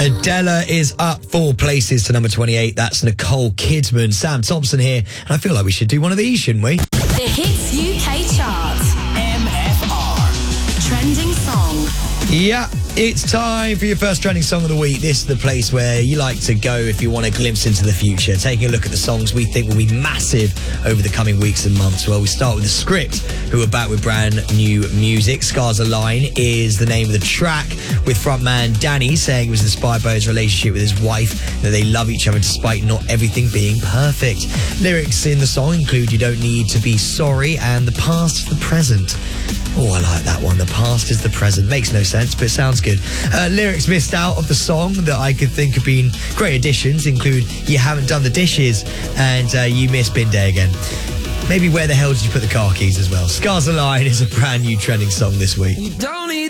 Adela is up 4 places to number 28. That's Nicole Kidman. Sam Thompson here. And I feel like we should do one of these, shouldn't we? The Hits UK Chart. MFR. Trending song. Yeah, it's time for your first trending song of the week. This is the place where you like to go if you want a glimpse into the future, taking a look at the songs we think will be massive over the coming weeks and months. Well, we start with The Script, who are back with brand new music. Scars Align is the name of the track, with frontman Danny saying it was inspired by his relationship with his wife, that they love each other despite not everything being perfect. Lyrics in the song include "You don't need to be sorry" and "The past is the present." Oh, I like that one. The past is the present. Makes no sense, but it sounds good. Lyrics missed out of the song that I could think have been great additions include "You haven't done the dishes" and "You miss bin day again." Maybe "Where the hell did you put the car keys" as well. Scars Align is a brand new trending song this week. You don't need